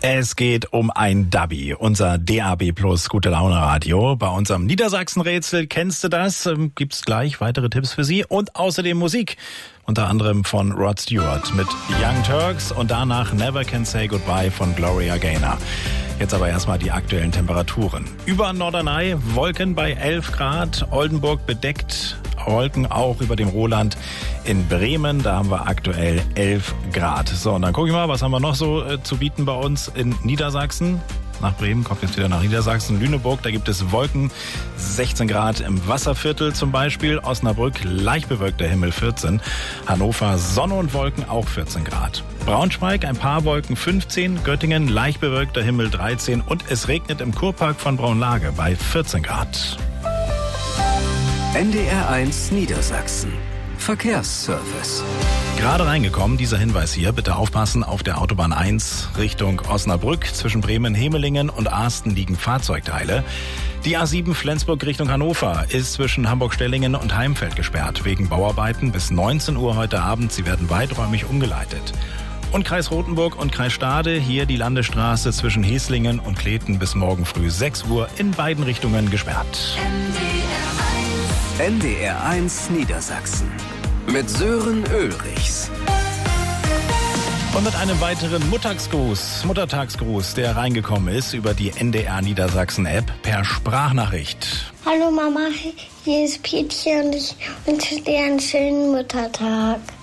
Es geht um ein Dubby, unser DAB Plus Gute Laune Radio. Bei unserem Niedersachsen-Rätsel kennst du das, gibt's gleich weitere Tipps für Sie und außerdem Musik. Unter anderem von Rod Stewart mit Young Turks und danach Never Can Say Goodbye von Gloria Gaynor. Jetzt aber erstmal die aktuellen Temperaturen. Über Norderney Wolken bei 11 Grad, Oldenburg bedeckt, Wolken auch über dem Roland. In Bremen, da haben wir aktuell 11 Grad. So, und dann gucke ich mal, was haben wir noch so zu bieten bei uns in Niedersachsen. Nach Bremen, kommt jetzt wieder nach Niedersachsen. Lüneburg, da gibt es Wolken, 16 Grad im Wasserviertel zum Beispiel. Osnabrück, leicht bewölkter Himmel, 14. Hannover, Sonne und Wolken, auch 14 Grad. Braunschweig, ein paar Wolken, 15. Göttingen, leicht bewölkter Himmel, 13. Und es regnet im Kurpark von Braunlage bei 14 Grad. NDR 1 Niedersachsen. Verkehrsservice. Gerade reingekommen, dieser Hinweis hier, bitte aufpassen, auf der Autobahn 1 Richtung Osnabrück. Zwischen Bremen, Hemelingen und Asten liegen Fahrzeugteile. Die A7 Flensburg Richtung Hannover ist zwischen Hamburg-Stellingen und Heimfeld gesperrt. Wegen Bauarbeiten bis 19 Uhr heute Abend. Sie werden weiträumig umgeleitet. Und Kreis Rothenburg und Kreis Stade, hier die Landesstraße zwischen Heslingen und Kleten bis morgen früh 6 Uhr in beiden Richtungen gesperrt. NDR 1 Niedersachsen. Mit Sören Ulrichs. Und mit einem weiteren Muttertagsgruß, der reingekommen ist über die NDR Niedersachsen App per Sprachnachricht. Hallo Mama, hier ist Pietje und ich wünsche dir einen schönen Muttertag.